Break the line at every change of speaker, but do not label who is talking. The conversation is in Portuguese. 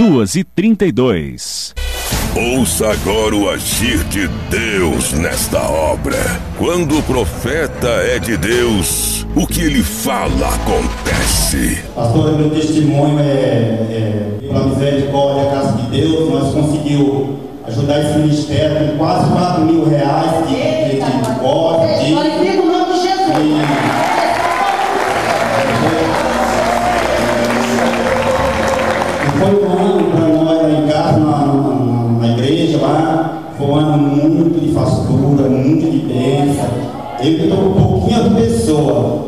2h32.
Ouça agora o agir de Deus nesta obra. Quando o profeta é de Deus, o que ele fala acontece.
Pastor, meu testemunho pela misericórdia, a graça de Deus, nós conseguimos ajudar esse ministério com quase R$4.000 de corte.
Glorifica o nome de Jesus.
Foi um ano para nós lá em casa, na igreja lá, foi um ano muito de fastura, muito de bênção. Ele tocou pouquinhas pessoas.